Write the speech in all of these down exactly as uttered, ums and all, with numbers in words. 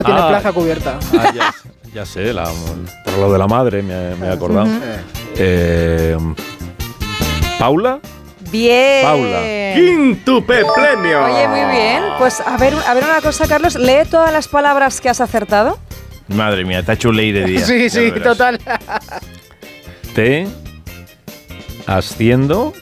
Tiene Ah. plaza cubierta. Ah, ya, ya sé, la, por lo de la madre me, me he acordado. Uh-huh. eh, ¿Paula? Bien. Paula. ¡Quíntuple premio! Oye, muy bien. Pues a ver, a ver una cosa, Carlos. Lee todas las palabras que has acertado. Madre mía, te ha hecho un ley de día. Sí, Ya sí, lo verás. total. T. Asciendo.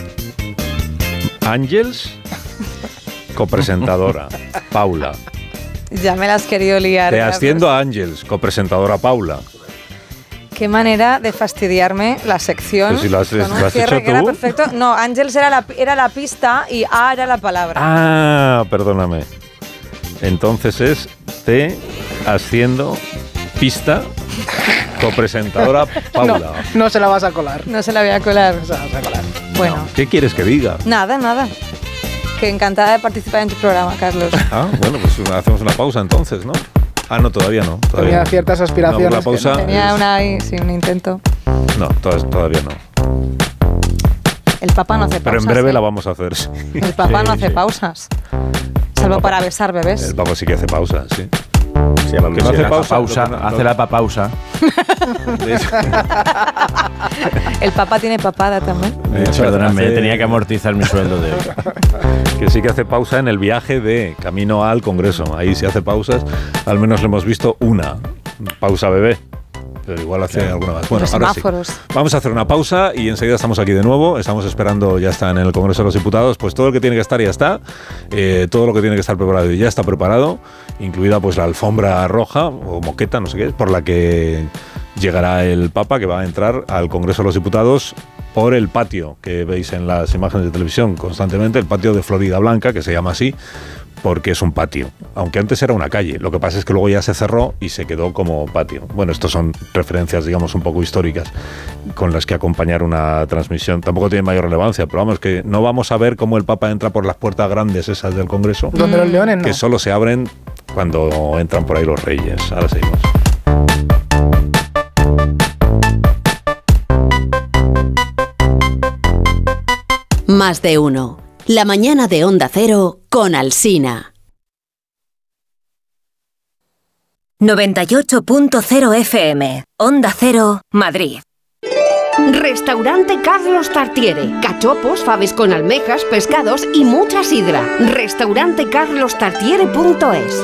Ángels. Copresentadora. Paula. Ya me la has querido liar. Te Carlos. asciendo a Ángels. Copresentadora Paula. Qué manera de fastidiarme la sección. Pues si lo has- con un lo has cierre hecho que era tú. perfecto. No, Ángels era la, era la pista y A era la palabra. Ah, perdóname. Entonces es T. Asciendo. Pista. Copresentadora Paula. No, no se la vas a colar. No se la voy a colar. No se la vas a colar. Bueno, No. ¿Qué quieres que diga? nada, nada. Que encantada de participar en tu programa, Carlos. Ah, bueno, pues una- hacemos una pausa entonces, ¿no? Ah, no, todavía no. Todavía Tenía no. ciertas No, aspiraciones. la que pausa- no. Tenía es- una ahí, sí, un intento. No, to- todavía no. El papá no hace pausas. Pero en breve ¿eh? la vamos a hacer, sí. El papá Sí, no hace sí. pausas. Salvo para besar bebés. El papá sí que hace pausa, sí. Se llama Que no hace la pausa, pausa, lo que no- hace la papausa. De hecho, El papá tiene papada también. de hecho, Perdóname, hace- tenía que amortizar mi sueldo de hoy. que sí que hace pausa en el viaje de camino al Congreso. Ahí sí hace pausas. Al menos lo hemos visto una. Pausa bebé. Pero igual hace alguna más. Bueno, Los ahora sí. semáforos. Vamos a hacer una pausa y enseguida estamos aquí de nuevo. Estamos esperando, ya está en el Congreso de los Diputados. Pues todo lo que tiene que estar ya está. Eh, todo lo que tiene que estar preparado ya está preparado. Incluida pues la alfombra roja o moqueta, no sé qué es, por la que llegará el Papa, que va a entrar al Congreso de los Diputados por el patio que veis en las imágenes de televisión constantemente, el patio de Florida Blanca, que se llama así porque es un patio, aunque antes era una calle. Lo que pasa es que luego ya se cerró y se quedó como patio. Bueno, estos son referencias, digamos, un poco históricas con las que acompañar una transmisión. Tampoco tiene mayor relevancia, pero vamos, que no vamos a ver cómo el Papa entra por las puertas grandes esas del Congreso, Donde los leones no. que solo se abren cuando entran por ahí los reyes. Ahora seguimos. Más de uno. La mañana de Onda Cero con Alsina. noventa y ocho punto cero F M. Onda Cero, Madrid. Restaurante Carlos Tartiere. Cachopos, faves con almejas, pescados y mucha sidra. Restaurante carlos tartiere punto es.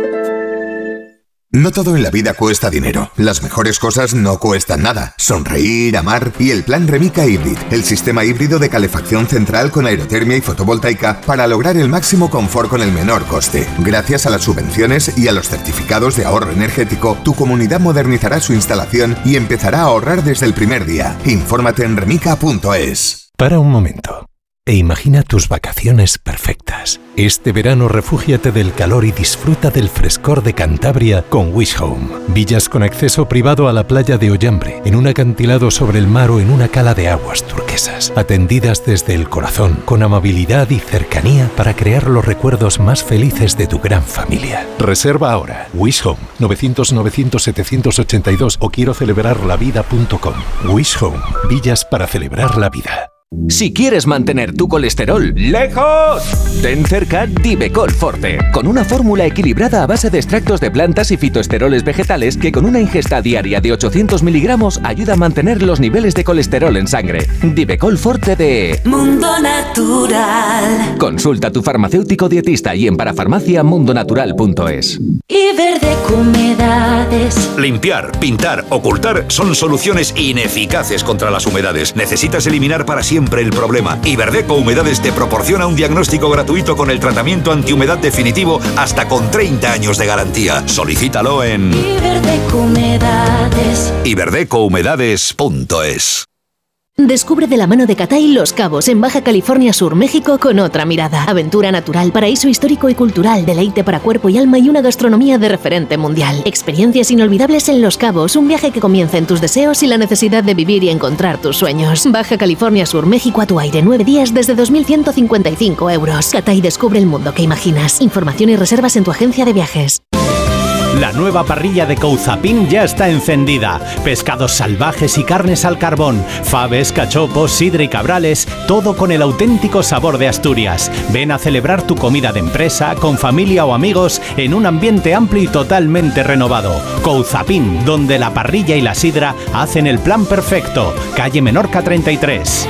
No todo en la vida cuesta dinero. Las mejores cosas no cuestan nada. Sonreír, amar y el plan Remica Hybrid, el sistema híbrido de calefacción central con aerotermia y fotovoltaica para lograr el máximo confort con el menor coste. Gracias a las subvenciones y a los certificados de ahorro energético, tu comunidad modernizará su instalación y empezará a ahorrar desde el primer día. Infórmate en remica punto es. Para un momento e imagina tus vacaciones perfectas. Este verano refúgiate del calor y disfruta del frescor de Cantabria con Wish Home. Villas con acceso privado a la playa de Ollambre, en un acantilado sobre el mar o en una cala de aguas turquesas. Atendidas desde el corazón, con amabilidad y cercanía para crear los recuerdos más felices de tu gran familia. Reserva ahora. Wish Home, novecientos novecientos setecientos ochenta y dos o quiero celebrar la vida punto com. Wish Home, villas para celebrar la vida. Si quieres mantener tu colesterol lejos, ten cerca Divecol Forte, con una fórmula equilibrada a base de extractos de plantas y fitoesteroles vegetales que con una ingesta diaria de ochocientos miligramos ayuda a mantener los niveles de colesterol en sangre. Divecol Forte de Mundo Natural. Consulta a tu farmacéutico dietista y en parafarmacia mundo natural punto es. Y verde humedades. Limpiar, pintar, ocultar son soluciones ineficaces contra las humedades. Necesitas eliminar para siempre el problema. Iberdeco Humedades te proporciona un diagnóstico gratuito con el tratamiento antihumedad definitivo hasta con treinta años de garantía. Solicítalo en Y verde humedades. iberdeco humedades punto es. Descubre de la mano de Catay Los Cabos en Baja California Sur, México con otra mirada. Aventura natural, paraíso histórico y cultural, deleite para cuerpo y alma y una gastronomía de referente mundial. Experiencias inolvidables en Los Cabos, un viaje que comienza en tus deseos y la necesidad de vivir y encontrar tus sueños. Baja California Sur, México a tu aire, nueve días desde dos mil ciento cincuenta y cinco euros. Catay descubre el mundo que imaginas. Información y reservas en tu agencia de viajes. La nueva parrilla de Couzapin ya está encendida. Pescados salvajes y carnes al carbón, faves, cachopos, sidra y cabrales, todo con el auténtico sabor de Asturias. Ven a celebrar tu comida de empresa, con familia o amigos, en un ambiente amplio y totalmente renovado. Couzapin, donde la parrilla y la sidra hacen el plan perfecto. Calle Menorca treinta y tres.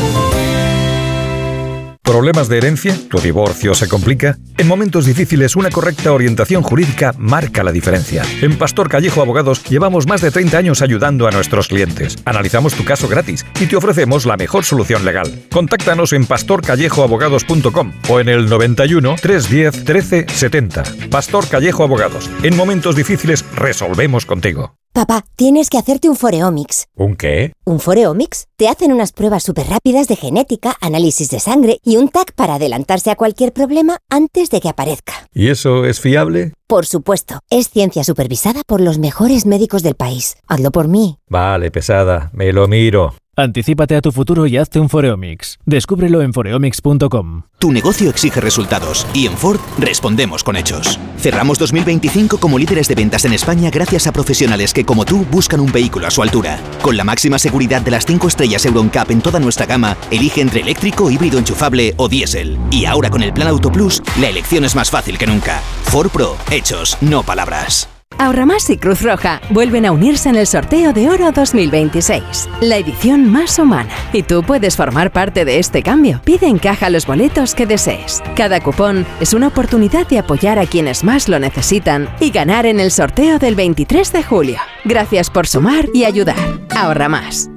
¿Problemas de herencia? ¿Tu divorcio se complica? En momentos difíciles, una correcta orientación jurídica marca la diferencia. En Pastor Callejo Abogados llevamos más de treinta años ayudando a nuestros clientes. Analizamos tu caso gratis y te ofrecemos la mejor solución legal. Contáctanos en pastor callejo abogados punto com o en el noventa y uno, trescientos diez, trece setenta. Pastor Callejo Abogados. En momentos difíciles, resolvemos contigo. Papá, tienes que hacerte un Foreomics. ¿Un qué? ¿Un Foreomics? Te hacen unas pruebas súper rápidas de genética, análisis de sangre y un T A C para adelantarse a cualquier problema antes de que aparezca. ¿Y eso es fiable? Por supuesto. Es ciencia supervisada por los mejores médicos del país. Hazlo por mí. Vale, pesada. Me lo miro. Anticípate a tu futuro y hazte un Foreomics. Descúbrelo en foreomics punto com. Tu negocio exige resultados y en Ford respondemos con hechos. Cerramos dos mil veinticinco como líderes de ventas en España gracias a profesionales que como tú buscan un vehículo a su altura. Con la máxima seguridad de las cinco estrellas Euro N C A P en toda nuestra gama, elige entre eléctrico, híbrido enchufable o diésel. Y ahora con el Plan Auto Plus, la elección es más fácil que nunca. Ford Pro, hechos, no palabras. Ahorramás y Cruz Roja vuelven a unirse en el sorteo de Oro dos mil veintiséis, la edición más humana. Y tú puedes formar parte de este cambio. Pide en caja los boletos que desees. Cada cupón es una oportunidad de apoyar a quienes más lo necesitan y ganar en el sorteo del veintitrés de julio. Gracias por sumar y ayudar. Ahorra más.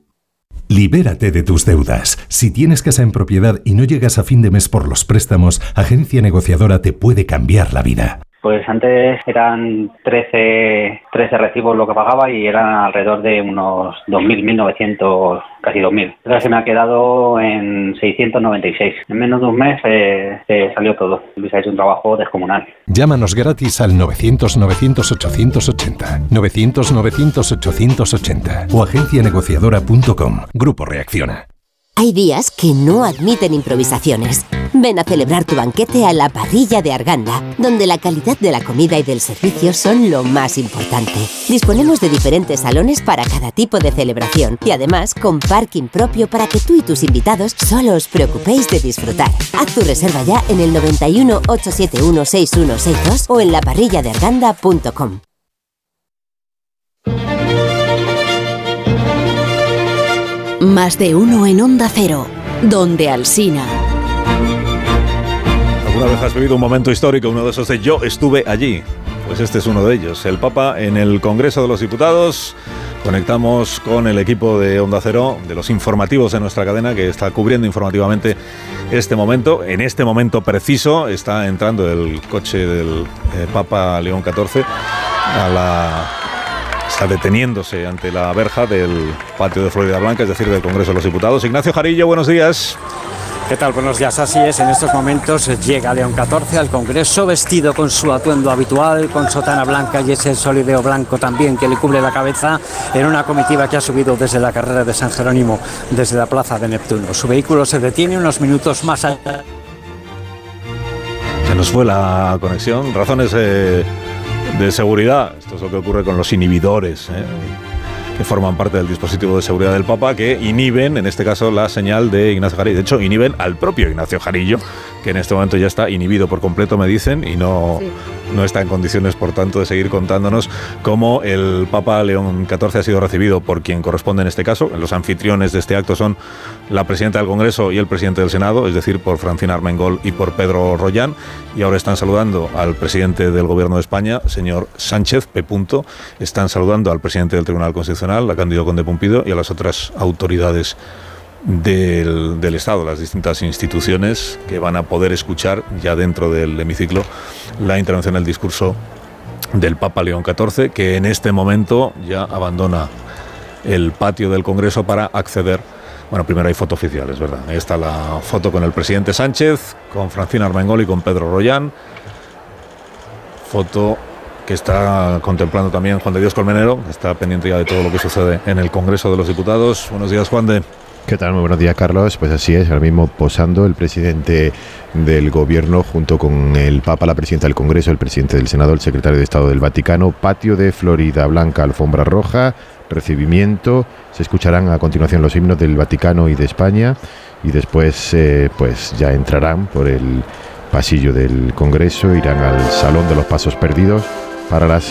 Libérate de tus deudas. Si tienes casa en propiedad y no llegas a fin de mes por los préstamos, Agencia Negociadora te puede cambiar la vida. Pues antes eran trece, trece recibos lo que pagaba y eran alrededor de unos dos mil, mil novecientos, casi dos mil. Ahora se me ha quedado en seiscientos noventa y seis. En menos de un mes eh, eh, salió todo. Luis ha hecho un trabajo descomunal. Llámanos gratis al novecientos, novecientos, ochocientos ochenta, novecientos, novecientos, ochocientos ochenta o agencia negociadora punto com. Grupo Reacciona. Hay días que no admiten improvisaciones. Ven a celebrar tu banquete a la Parrilla de Arganda, donde la calidad de la comida y del servicio son lo más importante. Disponemos de diferentes salones para cada tipo de celebración y además con parking propio para que tú y tus invitados solo os preocupéis de disfrutar. Haz tu reserva ya en el noventa y uno, ochocientos setenta y uno, sesenta y uno sesenta y dos o en la parrilla de arganda punto com. Más de uno en Onda Cero, donde Alsina. ¿Alguna vez has vivido un momento histórico, uno de esos de yo estuve allí? Pues este es uno de ellos. El Papa en el Congreso de los Diputados. Conectamos con el equipo de Onda Cero, de los informativos de nuestra cadena, que está cubriendo informativamente este momento. En este momento preciso está entrando el coche del eh, Papa León catorce a la... Está deteniéndose ante la verja del patio de Florida Blanca, es decir, del Congreso de los Diputados. Ignacio Jarillo, buenos días. ¿Qué tal? Buenos días. Así es, en estos momentos llega León catorce al Congreso vestido con su atuendo habitual, con sotana blanca y ese solideo blanco también que le cubre la cabeza, en una comitiva que ha subido desde la carrera de San Jerónimo, desde la plaza de Neptuno. Su vehículo se detiene unos minutos más allá. Se nos fue la conexión. Razones eh, de seguridad. Esto es lo que ocurre con los inhibidores, ¿eh? que forman parte del dispositivo de seguridad del Papa, que inhiben, en este caso, la señal de Ignacio Jarillo. De hecho, inhiben al propio Ignacio Jarillo, que en este momento ya está inhibido por completo, me dicen, y no, sí. no está en condiciones, por tanto, de seguir contándonos cómo el Papa León catorce ha sido recibido por quien corresponde en este caso. Los anfitriones de este acto son la presidenta del Congreso y el presidente del Senado, es decir, por Francina Armengol y por Pedro Rollán, y ahora están saludando al presidente del Gobierno de España, señor Sánchez, P. Están saludando al presidente del Tribunal Constitucional, a Cándido Conde Pumpido, y a las otras autoridades del, del Estado, las distintas instituciones que van a poder escuchar ya dentro del hemiciclo la intervención, el discurso del Papa León catorce, que en este momento ya abandona el patio del Congreso para acceder. Bueno, primero hay foto oficial, es verdad. Ahí está la foto con el presidente Sánchez, con Francina Armengol y con Pedro Rollán. Foto que está contemplando también Juan de Dios Colmenero, que está pendiente ya de todo lo que sucede en el Congreso de los Diputados. Buenos días, Juan de. ¿Qué tal? Muy buenos días, Carlos. Pues así es, ahora mismo posando el presidente del gobierno junto con el Papa, la presidenta del Congreso, el presidente del Senado, el secretario de Estado del Vaticano. Patio de Florida Blanca, alfombra roja, recibimiento. Se escucharán a continuación los himnos del Vaticano y de España y después eh, pues ya entrarán por el pasillo del Congreso, irán al Salón de los Pasos Perdidos para las